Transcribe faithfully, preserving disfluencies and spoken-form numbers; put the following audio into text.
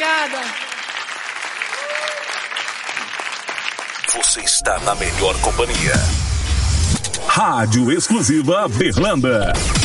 Obrigada. Você está na melhor companhia. Rádio Exclusiva Berlanda.